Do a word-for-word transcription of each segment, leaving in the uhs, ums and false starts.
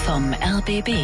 vom R B B.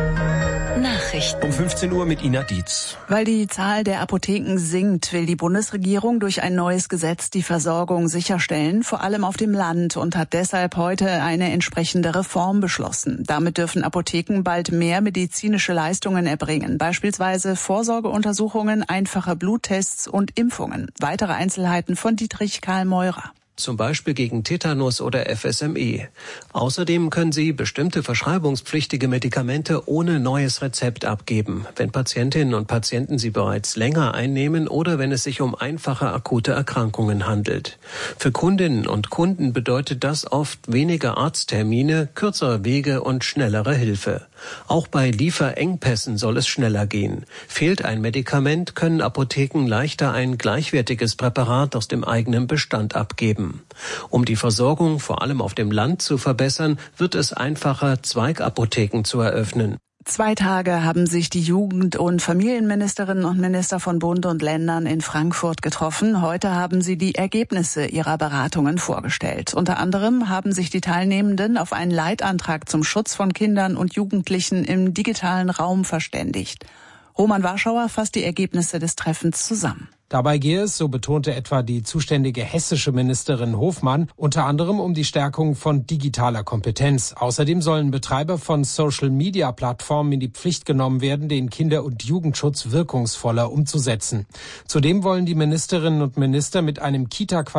Nachrichten. Um fünfzehn Uhr mit Ina Dietz. Weil die Zahl der Apotheken sinkt, will die Bundesregierung durch ein neues Gesetz die Versorgung sicherstellen, vor allem auf dem Land, und hat deshalb heute eine entsprechende Reform beschlossen. Damit dürfen Apotheken bald mehr medizinische Leistungen erbringen, beispielsweise Vorsorgeuntersuchungen, einfache Bluttests und Impfungen. Weitere Einzelheiten von Dietrich Karl Meurer. Zum Beispiel gegen Tetanus oder F S M E. Außerdem können sie bestimmte verschreibungspflichtige Medikamente ohne neues Rezept abgeben, wenn Patientinnen und Patienten sie bereits länger einnehmen oder wenn es sich um einfache akute Erkrankungen handelt. Für Kundinnen und Kunden bedeutet das oft weniger Arzttermine, kürzere Wege und schnellere Hilfe. Auch bei Lieferengpässen soll es schneller gehen. Fehlt ein Medikament, können Apotheken leichter ein gleichwertiges Präparat aus dem eigenen Bestand abgeben. Um die Versorgung vor allem auf dem Land zu verbessern, wird es einfacher, Zweigapotheken zu eröffnen. Zwei Tage haben sich die Jugend- und Familienministerinnen und Minister von Bund und Ländern in Frankfurt getroffen. Heute haben sie die Ergebnisse ihrer Beratungen vorgestellt. Unter anderem haben sich die Teilnehmenden auf einen Leitantrag zum Schutz von Kindern und Jugendlichen im digitalen Raum verständigt. Roman Warschauer fasst die Ergebnisse des Treffens zusammen. Dabei gehe es, so betonte etwa die zuständige hessische Ministerin Hofmann, unter anderem um die Stärkung von digitaler Kompetenz. Außerdem sollen Betreiber von Social-Media-Plattformen in die Pflicht genommen werden, den Kinder- und Jugendschutz wirkungsvoller umzusetzen. Zudem wollen die Ministerinnen und Minister mit einem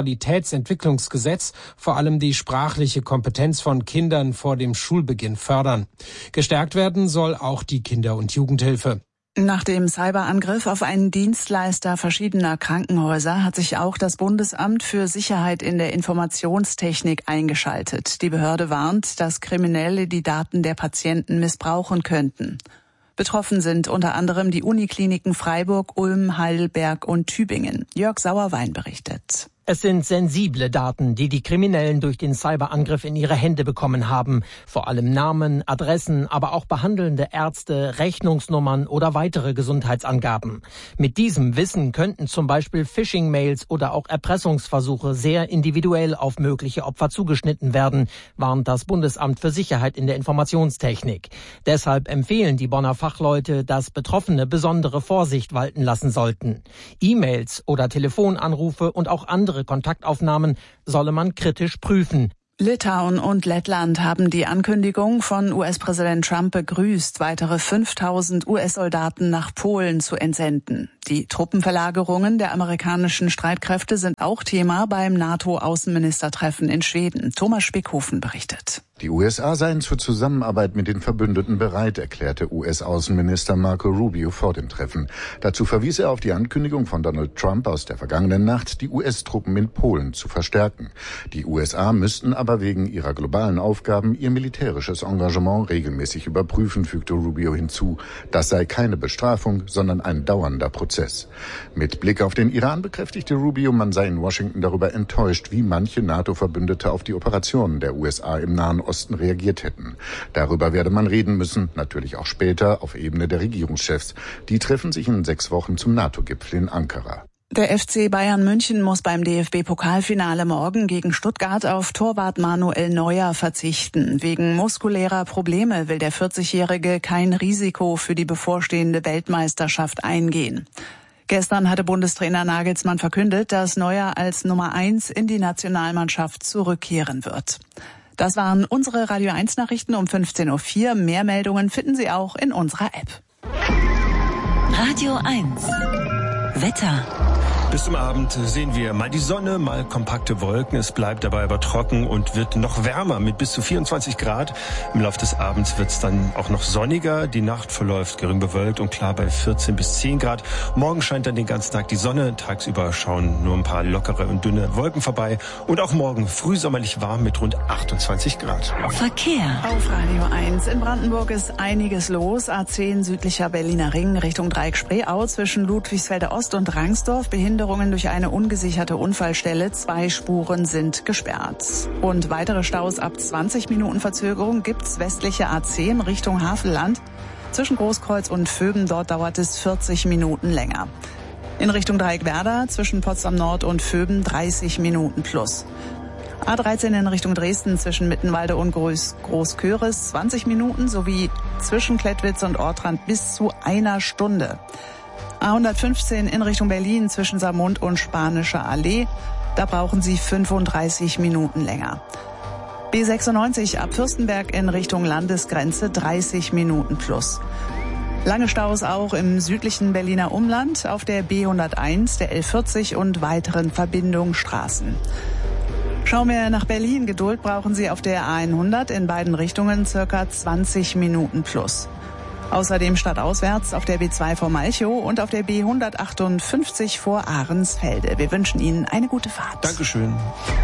Kita-Qualitätsentwicklungsgesetz vor allem die sprachliche Kompetenz von Kindern vor dem Schulbeginn fördern. Gestärkt werden soll auch die Kinder- und Jugendhilfe. Nach dem Cyberangriff auf einen Dienstleister verschiedener Krankenhäuser hat sich auch das Bundesamt für Sicherheit in der Informationstechnik eingeschaltet. Die Behörde warnt, dass Kriminelle die Daten der Patienten missbrauchen könnten. Betroffen sind unter anderem die Unikliniken Freiburg, Ulm, Heidelberg und Tübingen. Jörg Sauerwein berichtet. Es sind sensible Daten, die die Kriminellen durch den Cyberangriff in ihre Hände bekommen haben. Vor allem Namen, Adressen, aber auch behandelnde Ärzte, Rechnungsnummern oder weitere Gesundheitsangaben. Mit diesem Wissen könnten zum Beispiel Phishing-Mails oder auch Erpressungsversuche sehr individuell auf mögliche Opfer zugeschnitten werden, warnt das Bundesamt für Sicherheit in der Informationstechnik. Deshalb empfehlen die Bonner Fachleute, dass Betroffene besondere Vorsicht walten lassen sollten. E-Mails oder Telefonanrufe und auch andere Kontaktaufnahmen solle man kritisch prüfen. Litauen und Lettland haben die Ankündigung von U S-Präsident Trump begrüßt, weitere fünftausend U S-Soldaten nach Polen zu entsenden. Die Truppenverlagerungen der amerikanischen Streitkräfte sind auch Thema beim NATO-Außenministertreffen in Schweden. Thomas Spickhofen berichtet. Die U S A seien zur Zusammenarbeit mit den Verbündeten bereit, erklärte U S-Außenminister Marco Rubio vor dem Treffen. Dazu verwies er auf die Ankündigung von Donald Trump aus der vergangenen Nacht, die U S-Truppen in Polen zu verstärken. Die U S A müssten aber wegen ihrer globalen Aufgaben ihr militärisches Engagement regelmäßig überprüfen, fügte Rubio hinzu. Das sei keine Bestrafung, sondern ein dauernder Prozess. Mit Blick auf den Iran bekräftigte Rubio, man sei in Washington darüber enttäuscht, wie manche NATO-Verbündete auf die Operationen der U S A im Nahen Osten reagiert hätten. Darüber werde man reden müssen, natürlich auch später auf Ebene der Regierungschefs. Die treffen sich in sechs Wochen zum NATO-Gipfel in Ankara. Der F C Bayern München muss beim D F B-Pokalfinale morgen gegen Stuttgart auf Torwart Manuel Neuer verzichten. Wegen muskulärer Probleme will der vierzigjährige kein Risiko für die bevorstehende Weltmeisterschaft eingehen. Gestern hatte Bundestrainer Nagelsmann verkündet, dass Neuer als Nummer eins in die Nationalmannschaft zurückkehren wird. Das waren unsere Radio eins Nachrichten um fünfzehn Uhr vier. Mehr Meldungen finden Sie auch in unserer App. Radio eins. Wetter. Bis zum Abend sehen wir mal die Sonne, mal kompakte Wolken. Es bleibt dabei aber trocken und wird noch wärmer mit bis zu vierundzwanzig Grad. Im Laufe des Abends wird es dann auch noch sonniger. Die Nacht verläuft gering bewölkt und klar bei vierzehn bis zehn Grad. Morgen scheint dann den ganzen Tag die Sonne. Tagsüber schauen nur ein paar lockere und dünne Wolken vorbei. Und auch morgen frühsommerlich warm mit rund achtundzwanzig Grad. Verkehr. Auf Radio eins. In Brandenburg ist einiges los. A zehn südlicher Berliner Ring Richtung Dreieck-Spreeau zwischen Ludwigsfelde Ost und Rangsdorf. Behinderungen durch eine ungesicherte Unfallstelle. Zwei Spuren sind gesperrt. Und weitere Staus ab zwanzig Minuten Verzögerung gibt's westliche A zehn Richtung Havelland. Zwischen Großkreuz und Vöben, dort dauert es vierzig Minuten länger. In Richtung Dreieckwerder zwischen Potsdam Nord und Vöben dreißig Minuten plus. A dreizehn in Richtung Dresden zwischen Mittenwalde und Groß Großköris zwanzig Minuten sowie zwischen Klettwitz und Ortrand bis zu einer Stunde. A hundertfünfzehn in Richtung Berlin zwischen Saarmund und Spanischer Allee. Da brauchen Sie fünfunddreißig Minuten länger. B sechsundneunzig ab Fürstenberg in Richtung Landesgrenze dreißig Minuten plus. Lange Staus auch im südlichen Berliner Umland auf der B hunderteins, der L vierzig und weiteren Verbindungsstraßen. Schauen wir nach Berlin. Geduld brauchen Sie auf der A hundert in beiden Richtungen circa zwanzig Minuten plus. Außerdem stadtauswärts auf der B zwei vor Malchow und auf der B hundertachtundfünfzig vor Ahrensfelde. Wir wünschen Ihnen eine gute Fahrt. Dankeschön.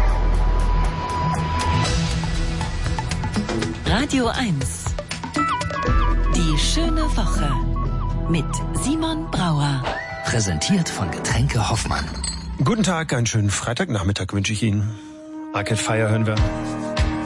Radio eins. Die schöne Woche mit Simon Brauer. Präsentiert von Getränke Hoffmann. Guten Tag, einen schönen Freitagnachmittag wünsche ich Ihnen. Arcade Fire hören wir.